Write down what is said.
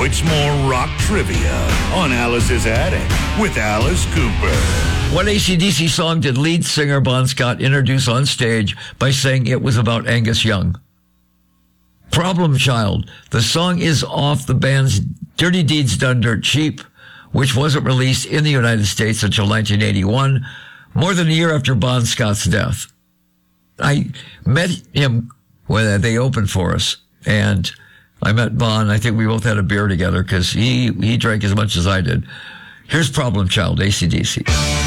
it's more rock trivia on Alice's Attic with Alice Cooper. What AC/DC song did lead singer Bon Scott introduce on stage by saying it was about Angus Young? Problem Child. The song is off the band's Dirty Deeds Done Dirt Cheap, which wasn't released in the United States until 1981, more than a year after Bon Scott's death. I met him when they opened for us, and I met Bon. I think we both had a beer together because he drank as much as I did. Here's Problem Child, AC/DC.